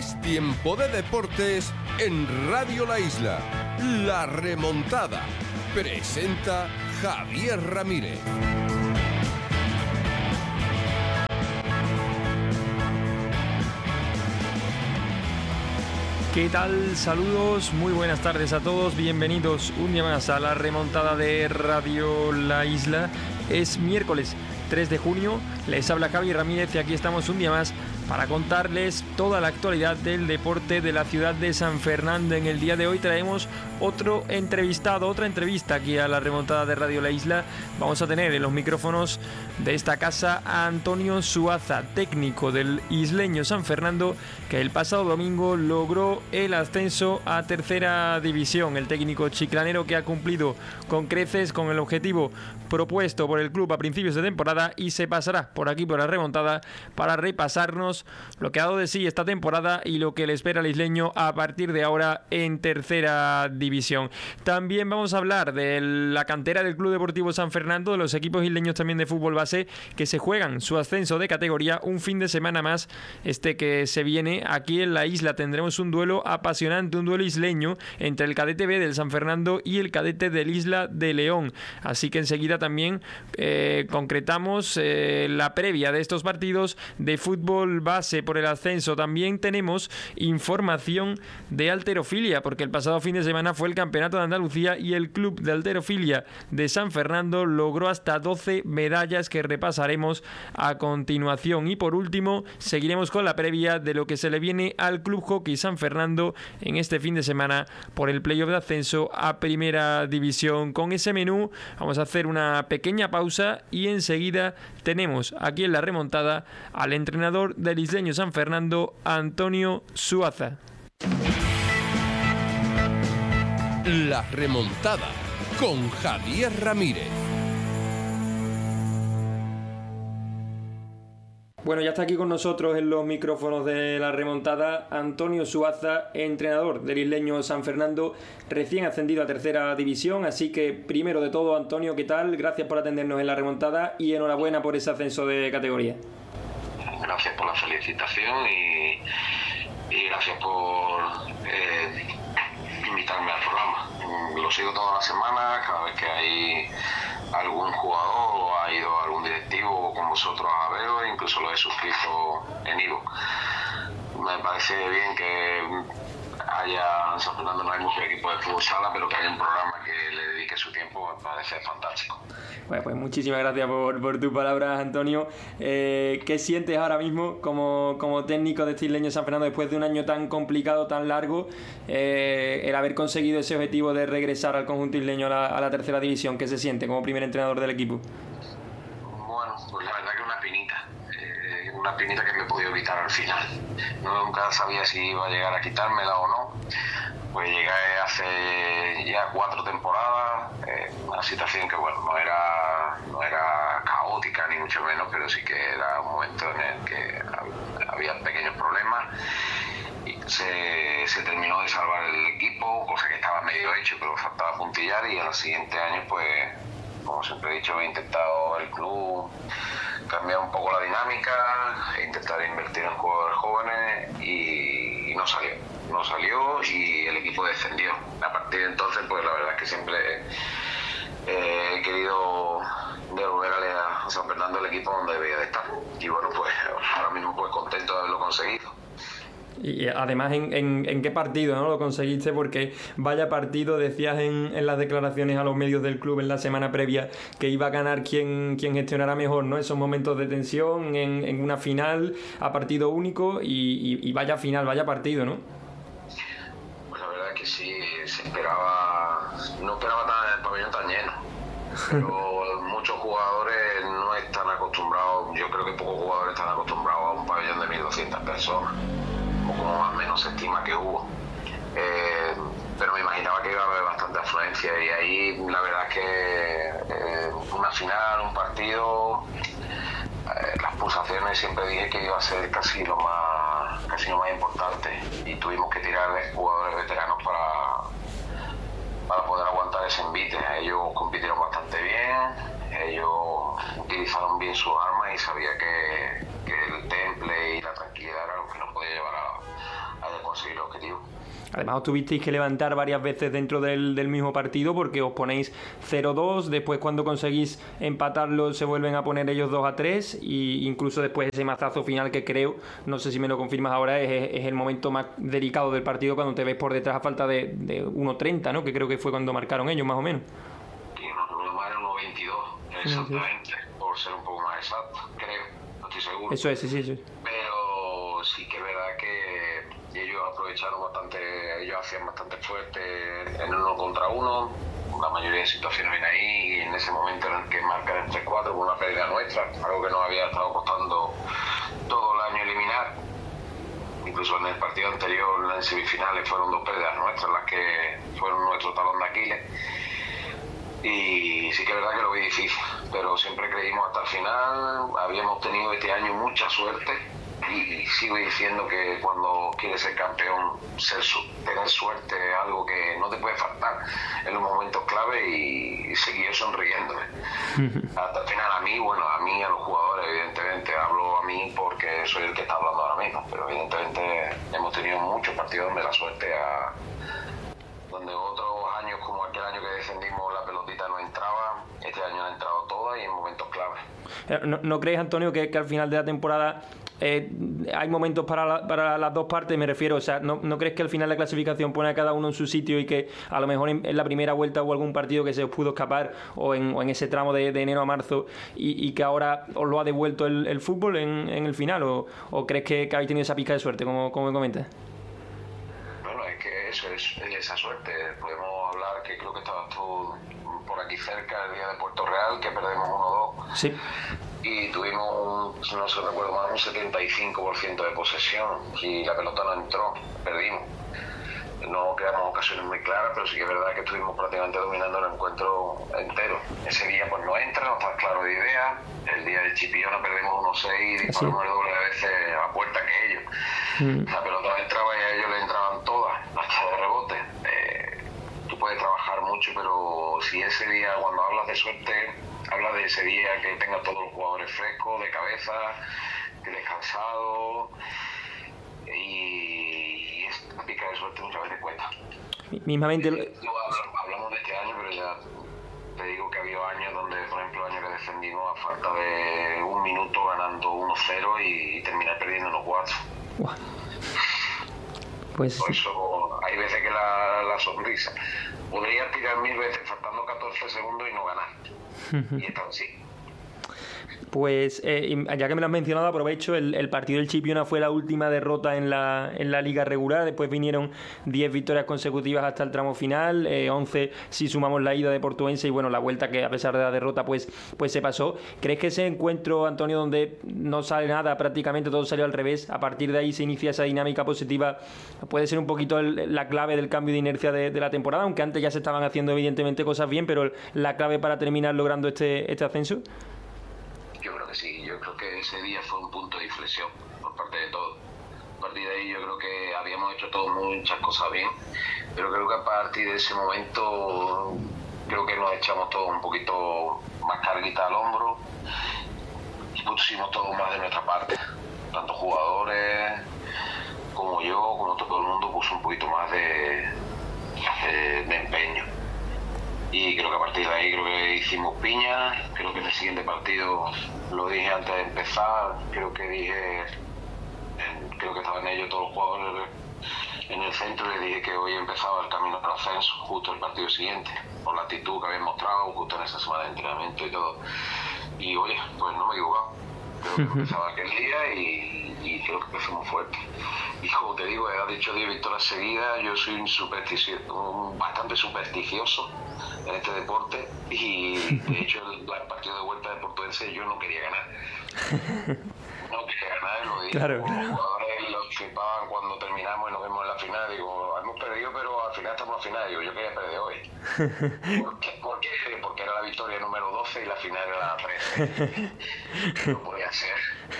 Es tiempo de deportes en Radio La Isla. La Remontada. Presenta Javier Ramírez. ¿Qué tal? Saludos, muy buenas tardes a todos, bienvenidos un día más a la remontada de Radio La Isla. Es miércoles 3 de junio, les habla Javier Ramírez y aquí estamos un día más para contarles toda la actualidad del deporte de la ciudad de San Fernando. En el día de hoy traemos otra entrevista aquí a la remontada de Radio La Isla. Vamos a tener en los micrófonos de esta casa a Antonio Suaza, técnico del isleño San Fernando, que el pasado domingo logró el ascenso a tercera división. El técnico chiclanero que ha cumplido con creces con el objetivo propuesto por el club a principios de temporada y se pasará por aquí por la remontada para repasarnos lo que ha dado de sí esta temporada y lo que le espera al isleño a partir de ahora en tercera división. También vamos a hablar de la cantera del Club Deportivo San Fernando, de los equipos isleños también de fútbol base que se juegan su ascenso de categoría un fin de semana más que se viene aquí en la isla. Tendremos un duelo apasionante, un duelo isleño entre el cadete B del San Fernando y el cadete del Isla de León, así que enseguida también concretamos la previa de estos partidos de fútbol base por el ascenso. También tenemos información de halterofilia, porque el pasado fin de semana fue el Campeonato de Andalucía y el Club de Halterofilia de San Fernando logró hasta 12 medallas que repasaremos a continuación. Y por último, seguiremos con la previa de lo que se le viene al Club Hockey San Fernando en este fin de semana por el playoff de ascenso a primera división. Con ese menú vamos a hacer una pequeña pausa y enseguida tenemos aquí en la remontada al entrenador del isleño San Fernando, Antonio Suaza. La Remontada con Javier Ramírez. Bueno, ya está aquí con nosotros en los micrófonos de la remontada Antonio Suaza, entrenador del isleño San Fernando, recién ascendido a tercera división. Así que, primero de todo, Antonio, ¿qué tal? Gracias por atendernos en la remontada y enhorabuena por ese ascenso de categoría. Gracias por la felicitación y gracias por invitarme al programa. Lo sigo toda la semana, cada vez que hay algún jugador o ha ido algún directivo con vosotros a verlo, incluso lo he suscrito en iVoox. Me parece bien que haya, en San Fernando no hay muchos equipos de fútbol sala, pero que haya un programa que le dedique su tiempo, me parece fantástico. Bueno, pues muchísimas gracias por tus palabras, Antonio. ¿Qué sientes ahora mismo como técnico de este isleño San Fernando después de un año tan complicado, tan largo, el haber conseguido ese objetivo de regresar al conjunto isleño a la tercera división? ¿Qué se siente como primer entrenador del equipo? Bueno, pues la verdad que una pinita que me he podido evitar al final. Nunca sabía si iba a llegar a quitármela o no. Pues llegué hace ya 4 temporadas, una situación que bueno, no era caótica ni mucho menos, pero sí que era un momento en el que había pequeños problemas y se terminó de salvar el equipo, cosa que estaba medio hecho, pero faltaba puntillar, y en los siguientes años, pues como siempre he dicho, he intentado el club cambiar un poco la dinámica, he intentado invertir en jugadores jóvenes y no salió y el equipo descendió. A partir de entonces, pues la verdad es que siempre he querido devolver a San Fernando el equipo donde debía de estar, y bueno, pues ahora mismo pues contento de haberlo conseguido. Y además, ¿en qué partido, no lo conseguiste? Porque vaya partido, decías en las declaraciones a los medios del club en la semana previa que iba a ganar quien gestionara mejor, ¿no? Esos momentos de tensión en una final a partido único y vaya final, vaya partido, ¿no? Pues la verdad es que sí, no esperaba el pabellón tan lleno, pero muchos jugadores no están acostumbrados, yo creo que pocos jugadores están acostumbrados a un pabellón de 1.200 personas. Como más o menos se estima que hubo, pero me imaginaba que iba a haber bastante afluencia, y ahí la verdad es que una final, un partido, las pulsaciones siempre dije que iba a ser casi lo más importante, y tuvimos que tirar de jugadores veteranos para poder aguantar ese envite. Ellos compitieron bastante bien, ellos utilizaron bien sus armas y sabía que el temple y la tranquilidad era lo que nos podía llevar Además os tuvisteis que levantar varias veces dentro del mismo partido porque os ponéis 0-2, después cuando conseguís empatarlo se vuelven a poner ellos 2-3 y incluso después ese mazazo final que creo, no sé si me lo confirmas ahora, es el momento más delicado del partido cuando te ves por detrás a falta de 1.30, ¿no? Que creo que fue cuando marcaron ellos más o menos. Sí, no, más era 1.22, exactamente, por ser un poco más exacto, creo, no estoy seguro. Eso es, sí. Pero sí que es verdad que ellos aprovecharon bastante, ellos hacían bastante fuerte en 1 contra 1, la mayoría de situaciones ven ahí, y en ese momento en el que marcan el 3-4 con una pérdida nuestra, algo que nos había estado costando todo el año eliminar. Incluso en el partido anterior, en semifinales, fueron 2 pérdidas nuestras las que fueron nuestro talón de Aquiles. Y sí que es verdad que lo vi difícil, pero siempre creímos hasta el final. Habíamos tenido este año mucha suerte y sigo diciendo que cuando quieres ser campeón, tener suerte es algo que no te puede faltar en los momentos clave, y seguí sonriéndome. Hasta el final a mí, a los jugadores, evidentemente, hablo a mí porque soy el que está hablando ahora mismo, pero evidentemente hemos tenido muchos partidos donde la suerte donde otros años, como aquel año que descendimos, la pelotita no entraba, este año ha entrado toda y en momentos clave. ¿No crees, Antonio, que al final de la temporada hay momentos para las dos partes? Me refiero, o sea, ¿no crees que al final la clasificación pone a cada uno en su sitio y que a lo mejor en la primera vuelta hubo algún partido que se os pudo escapar o en ese tramo de enero a marzo y que ahora os lo ha devuelto el fútbol en el final? ¿O crees que habéis tenido esa pizca de suerte, como me comentas? Bueno, es que eso es esa suerte. Podemos hablar que creo que estabas tú por aquí cerca el día de Puerto Real, que perdemos 1-2. Sí. Y tuvimos, no se recuerdo más, un 75% de posesión y la pelota no entró, perdimos. No creamos ocasiones muy claras, pero sí que es verdad que estuvimos prácticamente dominando el encuentro entero. Ese día pues no entra, no está claro de idea. El día de Chipiona perdemos 1-6 y disparamos el doble de veces a puerta que ellos. La pelota no entraba y a ellos le entraban todas, hasta de rebote. Tú puedes trabajar mucho, pero si ese día, cuando hablas de suerte, hablas de ese día que tengas todos los jugadores frescos, de cabeza, descansados, y esta pica de suerte muchas veces cuesta. Mismamente. Hablamos de este año, pero ya te digo que había años donde, por ejemplo, el año que defendimos a falta de un minuto ganando 1-0 y terminar perdiendo 1-4. Wow. Pues por eso hay veces que la sonrisa podría tirar 1000 veces faltando 14 segundos y no ganar. Y esto sí. Pues ya que me lo has mencionado, aprovecho, el partido del Chipiona fue la última derrota en la liga regular. Después vinieron 10 victorias consecutivas hasta el tramo final, 11 si sumamos la ida de Portuense y bueno, la vuelta que a pesar de la derrota pues se pasó. ¿Crees que ese encuentro, Antonio, donde no sale nada, prácticamente todo salió al revés, a partir de ahí se inicia esa dinámica positiva, puede ser un poquito la clave del cambio de inercia de la temporada, aunque antes ya se estaban haciendo evidentemente cosas bien, pero la clave para terminar logrando este ascenso? Yo creo que sí, yo creo que ese día fue un punto de inflexión por parte de todos. A partir de ahí yo creo que habíamos hecho todos muchas cosas bien, pero creo que a partir de ese momento creo que nos echamos todos un poquito más carguita al hombro y pusimos todos más de nuestra parte, tanto jugadores como yo, como todo el mundo puso un poquito más de empeño. Y creo que a partir de ahí creo que hicimos piña. Creo que en el siguiente partido, lo dije antes de empezar, creo que estaban ellos todos los jugadores en el centro, y les dije que hoy empezaba el camino al ascenso, justo el partido siguiente, por la actitud que habían mostrado justo en esa semana de entrenamiento y todo. Y oye, pues no me he equivocado. Creo que empezaba aquel día y creo que fuimos fuertes. Y como te digo, has dicho 10 victorias seguidas, yo soy bastante supersticioso en este deporte, y de hecho el partido de vuelta de Portuense yo no quería ganar. No quería ganar, lo dije. Claro. Los jugadores lo flipaban cuando terminamos y nos vemos en la final. Digo, hemos perdido, pero al final estamos en la final. Digo, yo quería perder hoy. ¿Por qué? Porque era la victoria número 12 y la final era la 13. No podía ser.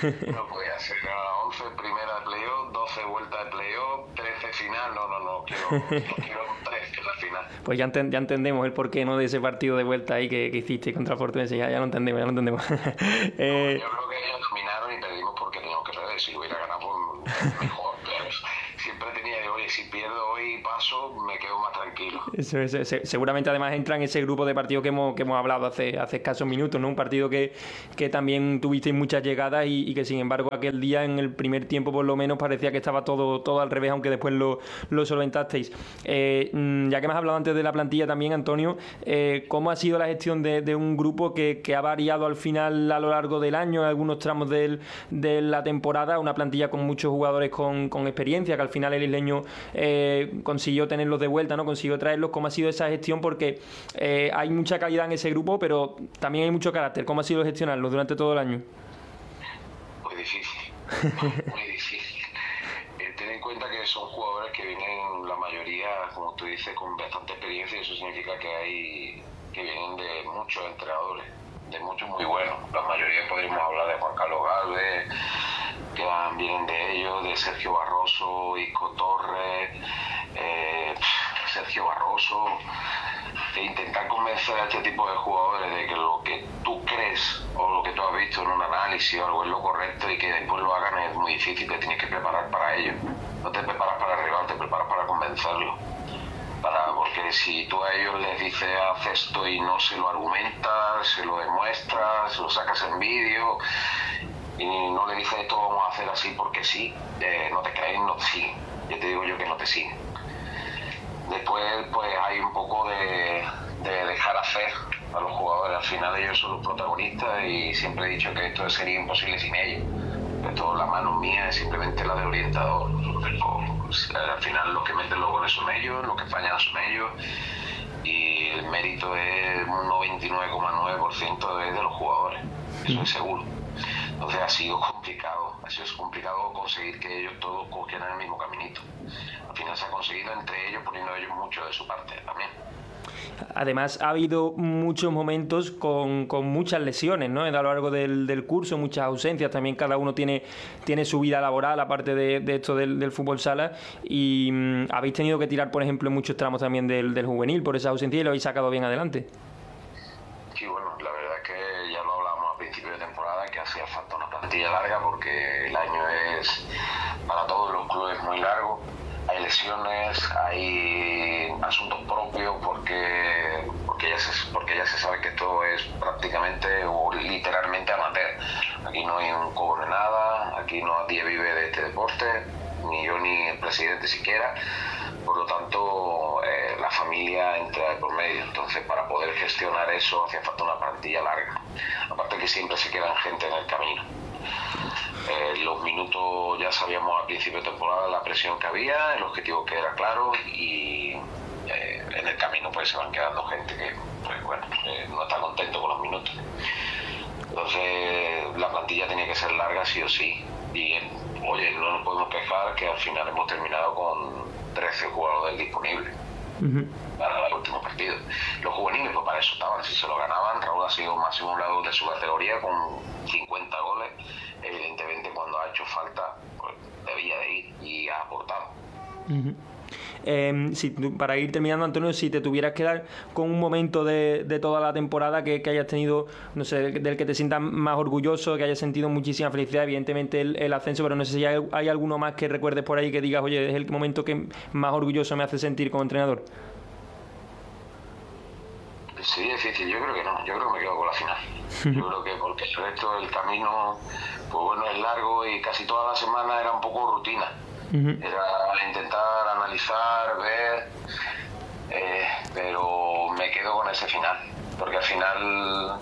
Era la 11 primera de playoff, 12 vuelta de playoff, 13 final. No quiero 13 la final. Pues ya entendemos el porqué, ¿no?, de ese partido de vuelta ahí que hiciste contra Portuense. Ya lo entendemos. Yo creo que ellos dominaron y perdimos porque teníamos que perder. Si hubiera ganado, pues mejor. Pero siempre tenía de, oye, si pierdo hoy y paso, me quedo más tranquilo. Seguramente además entra en ese grupo de partidos que hemos hablado hace escasos minutos, ¿no? Un partido que también tuvisteis muchas llegadas y que sin embargo aquel día en el primer tiempo por lo menos parecía que estaba todo al revés, aunque después lo solventasteis. Ya que me has hablado antes de la plantilla también, Antonio, ¿cómo ha sido la gestión de un grupo que ha variado al final a lo largo del año, en algunos tramos de la temporada? Una plantilla con muchos jugadores con experiencia, que al final el isleño consiguió tenerlos de vuelta, ¿no? Consiguió traerlos. ¿Cómo ha sido esa gestión? Porque hay mucha calidad en ese grupo, pero también hay mucho carácter. ¿Cómo ha sido gestionarlos durante todo el año? Muy difícil, muy difícil. Ten en cuenta que son jugadores que vienen, la mayoría, como tú dices, con bastante experiencia, y eso significa que vienen de muchos entrenadores, de muchos muy buenos. La mayoría podríamos hablar de Juan Carlos Galvez, que vienen de ellos, de Sergio Barroso, Isco Torres, Sergio Barroso, e intentar convencer a este tipo de jugadores de que lo que tú crees o lo que tú has visto en un análisis o algo es lo correcto y que después lo hagan es muy difícil. Te tienes que preparar para ello. No te preparas para el rival, te preparas para convencerlo. Porque si tú a ellos les dices haz esto y no se lo argumentas, se lo demuestras, se lo sacas en vídeo y no le dices esto vamos a hacer así porque sí, no te creen, no te siguen. Yo te digo yo que no te siguen. Después pues hay un poco de dejar hacer a los jugadores. Al final ellos son los protagonistas y siempre he dicho que esto sería imposible sin ellos. Esto, la mano mía es simplemente la del orientador. Al final los que meten los goles son ellos, los que fallan son ellos, y el mérito es un 99,9% de los jugadores, eso es seguro. Entonces ha sido complicado conseguir que ellos todos cogieran el mismo caminito. Al final se ha conseguido entre ellos, poniendo ellos mucho de su parte también. Además ha habido muchos momentos con muchas lesiones, ¿no? A lo largo del curso, muchas ausencias, también cada uno tiene su vida laboral aparte de esto del fútbol sala, y habéis tenido que tirar, por ejemplo, en muchos tramos también del juvenil por esa ausencia y lo habéis sacado bien adelante. Sí, bueno, la verdad es que ya lo hablábamos a principio de temporada, que hacía falta una plantilla larga porque el año es para todos los clubes muy largo. Hay lesiones, hay asuntos propios porque ya se sabe que esto es prácticamente o literalmente amateur. Aquí no hay un cobro de nada, aquí nadie vive de este deporte, ni yo ni el presidente siquiera. Por lo tanto, la familia entra por medio. Entonces, para poder gestionar eso hacía falta una plantilla larga. Aparte que siempre se quedan gente en el camino. Los minutos ya sabíamos al principio de temporada la presión que había, el objetivo que era claro, y en el camino pues se van quedando gente que pues, no está contento con los minutos. Entonces la plantilla tenía que ser larga sí o sí, y oye, no nos podemos quejar que al final hemos terminado con 13 jugadores disponibles para el último partido. Los juveniles pues para eso estaban, si se lo ganaban. Raúl ha sido máximo goleador de su categoría con 50 goles. Evidentemente cuando ha hecho falta pues debía de ir y ha aportado. Para ir terminando, Antonio, si te tuvieras que dar con un momento de toda la temporada que hayas tenido, no sé, del que te sientas más orgulloso, que hayas sentido muchísima felicidad, evidentemente el ascenso, pero no sé si hay alguno más que recuerdes por ahí que digas, oye, es el momento que más orgulloso me hace sentir como entrenador. Sí, difícil, yo creo que no, yo creo que me quedo con la final. Yo creo que porque el resto del camino, pues bueno, es largo y casi toda la semana era un poco rutina. Era intentar analizar, ver, pero me quedo con ese final, porque al final,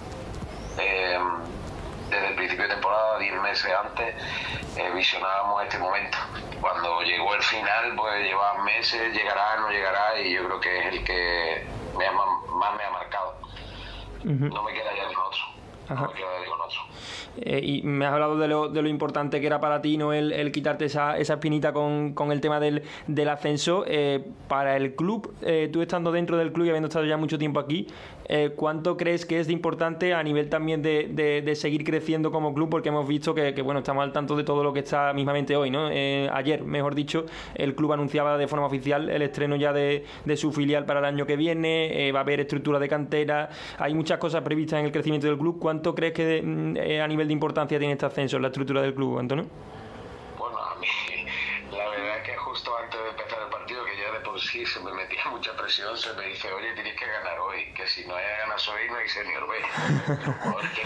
desde el principio de temporada, 10 meses antes, visionábamos este momento. Cuando llegó el final, pues llevaba meses, llegará, no llegará, y yo creo que es el que más me ha marcado. No me queda ya con otro. Y me has hablado de lo importante que era para ti, ¿no? el quitarte esa espinita con el tema del ascenso. Para el club, tú estando dentro del club y habiendo estado ya mucho tiempo aquí, ¿cuánto crees que es de importante a nivel también de seguir creciendo como club? Porque hemos visto que bueno, estamos al tanto de todo lo que está mismamente hoy, ¿no? Ayer, mejor dicho, el club anunciaba de forma oficial el estreno ya de su filial para el año que viene. Va a haber estructura de cantera, hay muchas cosas previstas en el crecimiento del club. ¿Cuánto crees que a nivel de importancia tiene este ascenso en la estructura del club, Antonio? Bueno, a mí la verdad es que justo antes de empezar el partido, que ya de por sí se me metía mucha presión, se me dice, oye, tienes que ganar hoy, que si no ganas hoy no hay Senior B. Porque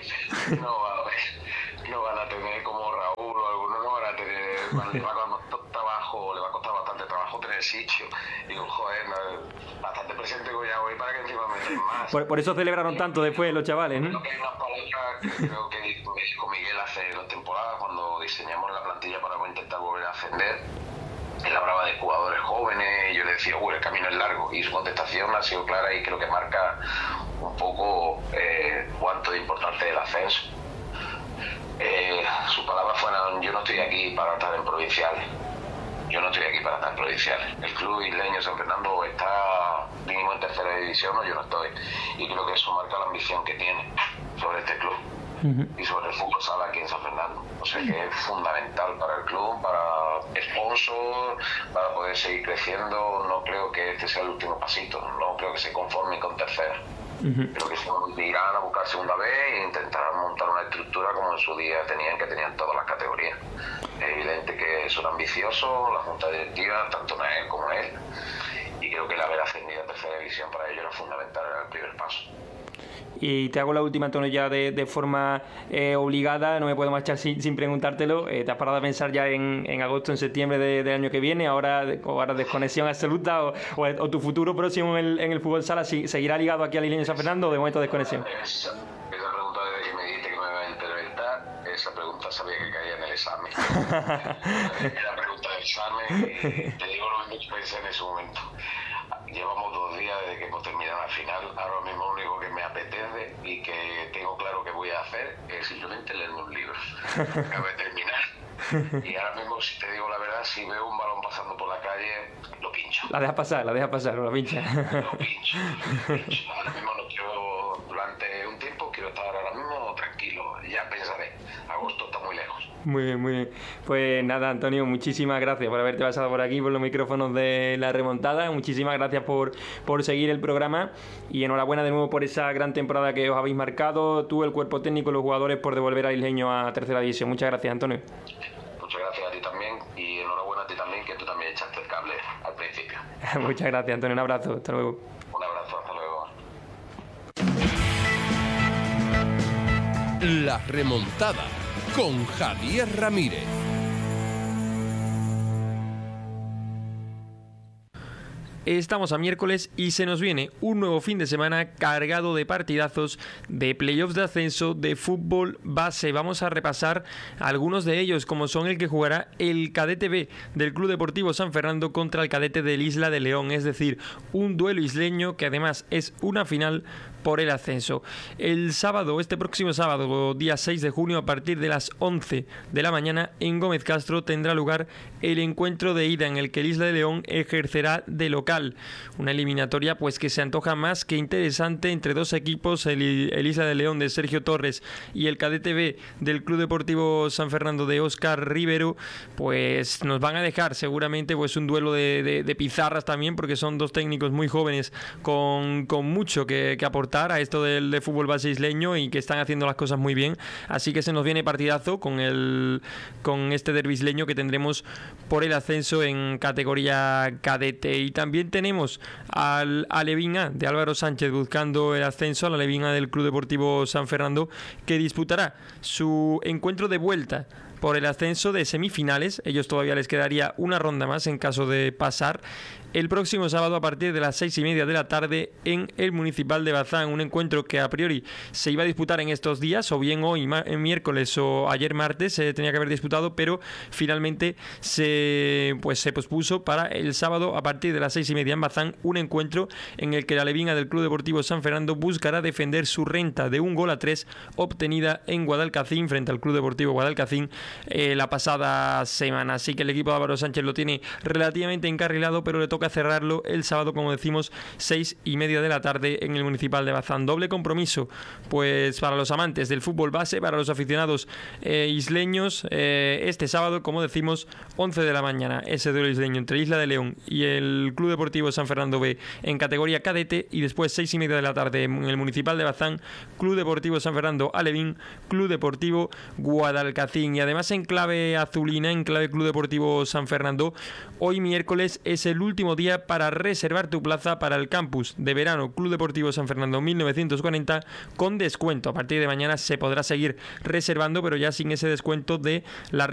no van a tener como Raúl o algunos, no van a tener, le va a costar bastante trabajo tener sitio. Digo, joder, bastante presente voy a hoy para que encima me den más. Por eso celebraron tanto después los chavales, ¿no? Creo que hay una pareja que creo que dijo Miguel hace 2 temporadas, cuando diseñamos la plantilla para intentar volver a ascender. Él hablaba de jugadores jóvenes y yo le decía, el camino es largo, y su contestación ha sido clara y creo que marca un poco cuánto de importante es el ascenso. Sus palabras fueron, yo no estoy aquí para estar en provinciales. El club isleño San Fernando está mínimo en tercera división, o yo no estoy, y creo que eso marca la ambición que tiene sobre este club y sobre el fútbol sala aquí en San Fernando. O sea que es fundamental para el club, para sponsor, para poder seguir creciendo. No creo que este sea el último pasito, no creo que se conformen con tercera. Creo que irán a buscar segunda vez e intentarán montar una estructura como en su día tenían todas las categorías. Es evidente que son ambiciosos, la junta directiva, tanto Nael como él, y creo que el haber ascendido a tercera división para ellos era fundamental, era el primer paso. Y te hago la última, Antonio, ya de forma obligada, no me puedo marchar sin preguntártelo. ¿Te has parado a pensar ya en agosto, en septiembre del año que viene? ¿Ahora desconexión absoluta o tu futuro próximo en el fútbol sala seguirá ligado aquí al Isleño San Fernando o de momento desconexión? Esa pregunta, desde que me dijiste que me iba a entrevistar, esa pregunta sabía que caía en el examen. La pregunta del examen, y te digo lo mismo que pensé en ese momento. Llevamos 2 días desde que hemos terminado la final. Ahora mismo lo único que me apetece y que tengo claro que voy a hacer es simplemente leerme un libro. Acabo de terminar. Y ahora mismo, si te digo la verdad, si veo un balón pasando por la calle, lo pincho. La dejas pasar, no la pincha. Lo pincho. Ahora mismo no quiero, durante un tiempo, quiero estar ahora mismo tranquilo. Ya pensaré. Agosto está muy lejos. Muy bien, muy bien. Pues nada, Antonio, muchísimas gracias por haberte pasado por aquí, por los micrófonos de La Remontada. Muchísimas gracias por seguir el programa y enhorabuena de nuevo por esa gran temporada que os habéis marcado, tú, el cuerpo técnico y los jugadores, por devolver al Isleño a tercera división. Muchas gracias, Antonio. Muchas gracias a ti también y enhorabuena a ti también, que tú también echaste el cable al principio. Muchas gracias, Antonio. Un abrazo. Hasta luego. Un abrazo. Hasta luego. La Remontada con Javier Ramírez. Estamos a miércoles y se nos viene un nuevo fin de semana cargado de partidazos, de playoffs de ascenso, de fútbol base. Vamos a repasar algunos de ellos, como son el que jugará el Cadete B del Club Deportivo San Fernando contra el Cadete del Isla de León, es decir, un duelo isleño que además es una final por el ascenso. Este próximo sábado, día 6 de junio, a partir de las 11 de la mañana, en Gómez Castro tendrá lugar el encuentro de ida en el que el Isla de León ejercerá de local. Una eliminatoria pues que se antoja más que interesante entre dos equipos, el Isla de León de Sergio Torres y el Cadete B del Club Deportivo San Fernando de Óscar Rivero. Pues nos van a dejar seguramente pues un duelo de pizarras también, porque son dos técnicos muy jóvenes con mucho que aportar a esto del fútbol base isleño y que están haciendo las cosas muy bien. Así que se nos viene partidazo con este derbi isleño que tendremos por el ascenso en categoría cadete. Y también tenemos al Alevín A de Álvaro Sánchez buscando el ascenso, al Alevín A del Club Deportivo San Fernando, que disputará su encuentro de vuelta por el ascenso de semifinales. Ellos todavía les quedaría una ronda más en caso de pasar, el próximo sábado a partir de las 6:30 de la tarde en el Municipal de Bazán. Un encuentro que a priori se iba a disputar en estos días, o bien hoy miércoles o ayer martes se tenía que haber disputado, pero finalmente se pospuso para el sábado a partir de las 6:30 en Bazán, un encuentro en el que la Alevín A del Club Deportivo San Fernando buscará defender su renta de 1-3 obtenida en Guadalcacín frente al Club Deportivo Guadalcacín la pasada semana. Así que el equipo de Álvaro Sánchez lo tiene relativamente encarrilado, pero le toca cerrarlo el sábado, como decimos, 6:30 de la tarde en el Municipal de Bazán. Doble compromiso pues para los amantes del fútbol base, para los aficionados isleños, este sábado, como decimos, 11 de la mañana, ese duelo isleño entre Isla de León y el Club Deportivo San Fernando B en categoría cadete, y después 6:30 de la tarde en el Municipal de Bazán, Club Deportivo San Fernando Alevín, Club Deportivo Guadalcacín. Y además además en clave azulina, en clave Club Deportivo San Fernando, hoy miércoles es el último día para reservar tu plaza para el campus de verano Club Deportivo San Fernando 1940 con descuento. A partir de mañana se podrá seguir reservando, pero ya sin ese descuento de la